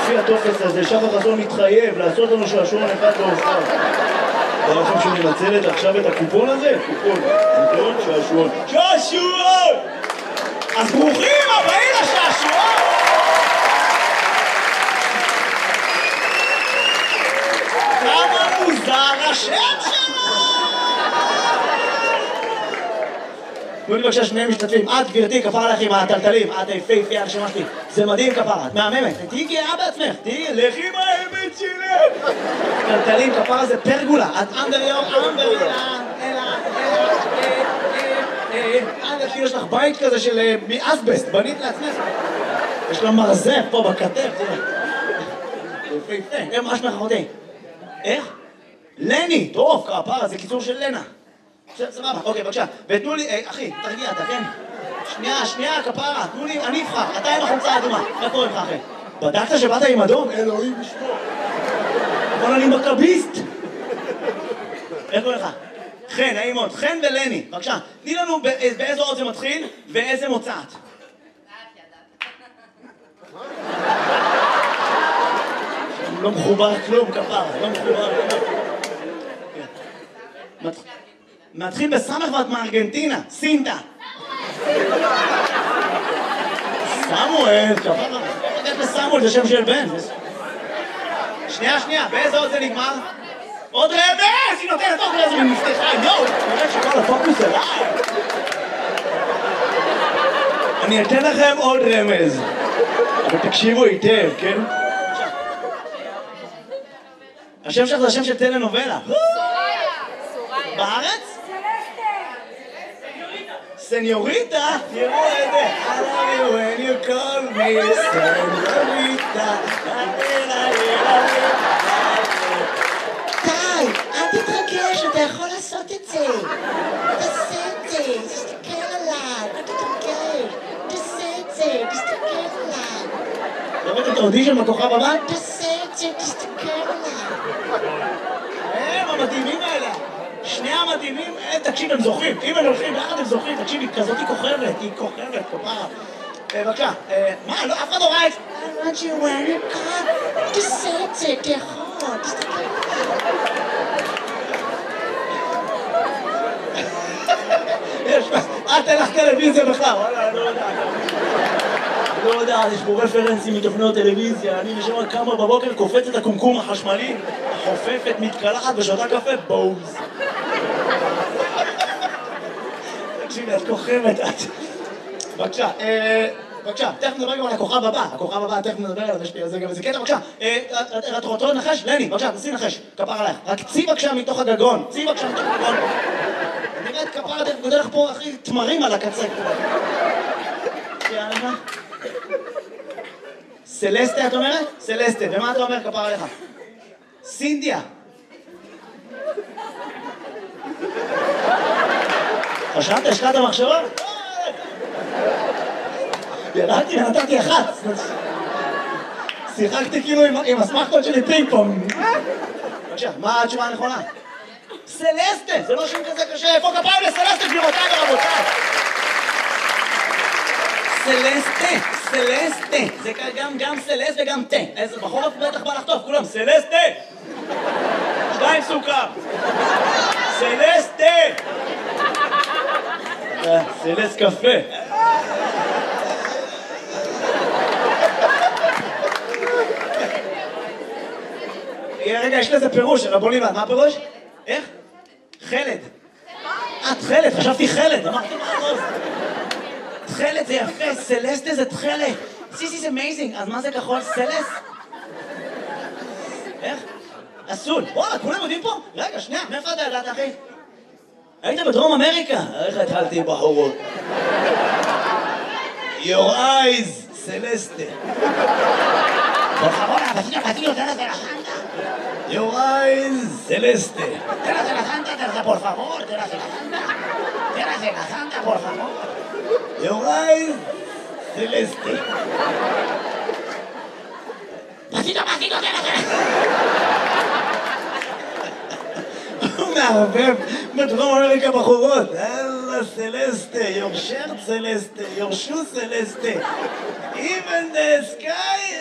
לפי הטופס הזה, שחר חסון מתחייב לעשות לנו שעשועון אחד לאופר. אתה לכם שהוא מנצלת עכשיו את הקופון הזה? קופון, שעשועון. שעשועון! אז ברוכים הבאים לשעשועון! כמה מוזר השם שלו! תנו לי בבקשה שני משתתפים. את גברתי, כפרה לך עם הטלטלים, את היפהפייה הרשימה שלי. זה מדהים כפרה, את מהממת. תהיי גאה בעצמך, לכי עם האמת שלך. טלטלים, כפרה זה פרגולה. את אנדריום, יש לך בית כזה של מאסבסט, בנית לעצמך. יש לה מרזף פה בכתף, תראה. יפהפה, מה שמך אחותי? איך? לני, טוב, כפרה, זה קיצור של לנה. סבבה, אוקיי, בבקשה. ותנו לי, אחי, תרגיע, אתה כן? שנייה, כפרה, תנו לי, אני אבחר, אתה עם החולצה האדומה. מה קורה לך, אחי? בדקת שבאת עם אדום? אלוהים לשמור. אבל אני מכביסט. איך קורה לך? חן, נעים מאוד, חן ולני, בבקשה. תני לנו באיזו אות זה מתחיל ואיזה מוצאת. לא מחובר כלום, כפרה, לא מחובר כלום. מתחיל בסמך ואת מארגנטינה, סינטה. סמואל, כפרה. איך לסמואל, זה שם של בן. שנייה, באיזה עוד זה נגמר? עוד רמז! היא נותנת עוד רמז ומפתחה, יואו! נראה שכל הפוקוס אליי. אני אתן לכם עוד רמז. אבל תקשיבו היטב, כן? השם שלך זה השם של טלנובלה. בארץ? סניוריטה? תראו את זה. I love you when you call me סניוריטה. די, אל תתרגש, אתה יכול לעשות את זה. תעשה את זה, תסתכל עליי, אל תתרגש. תעשה את זה, תסתכל עליי. ראית את האודישן בכוכב הבא? תעשה את זה, תסתכל עליי. הם המדהימים האלה. שני המדהימים, תקשיב, הם זוכרים. אם הם הולכים ביחד הם זוכרים, תקשיב, היא כזאת היא כוכבת, כפרה. בבקשה, מה? לא, אף אחד לא ראה את... I want you when you come. תעשה את זה, אתה יכול, תסתכל עליי. אל תלך טלוויזיה בכלל, וואלה, אני לא יודע, יש פה רפרנסים מתוכניות טלוויזיה, אני נשמע כמה בבוקר קופץ את הקומקום החשמלי, חופפת, מתקלחת ושותה קפה, בוז. תקשיבי, את כוכבת, את... בבקשה, תכף נדבר גם על הכוכב הבא, תכף נדבר עליו, יש לי על זה גם איזה קטע, בבקשה, את רוצה לנחש? לני, בבקשה, תעשי נחש, כפר עלייך, רק צי בבקשה מתוך הגגון, נראית כפר, אתה גודל לך פה, אחי, תמרים על הקצה. יאללה. סלסטה, את אומרת? סלסטה, ומה אתה אומר, כפר עליך? סינדיה. חשבת, השקעת מחשבה? ירדתי ונתתי אחת. שיחקתי כאילו עם הסמכות שלי פינג פונג. בבקשה, מה התשובה הנכונה? סלסטה, זה לא שם כזה קשה. איפה כפיים לסלסטה, גבירותיי ורבותיי? סלסטה. זה גם סלסט וגם תה. איזה בחורף בטח בא לחטוף, כולם. סלסטה! 2 סוכר. סלסטה! סלסט קפה. רגע, יש לזה פירוש, רבוני, מה הפירוש? איך? חלד. את חלד, חשבתי חלד, אמרתי מה הכל? תחלת זה יפה, סלסטה זה תחלת. This is amazing, אז מה זה כחול? סלס? איך? אסול. וואלה, כולם יודעים פה? רגע, שנייה, מאיפה אתה ידעת, אחי? היית בדרום אמריקה? איך התחלתי בחורות? Your eyes, סלסטה. בחרונה, פתינו, תן לזה לחנדה. Your eyes, סלסטה. תן לזה לחנדה, תן לזה por favor, תן לזה לחנדה. תן לזה לחנדה, por favor. Your eyes, סלסטה. פתינו, תן לזה. הוא מערבב בדרום אמריקה בחורות. אללה סלסטה, your shirt סלסטה, your shoe סלסטה. Even the sky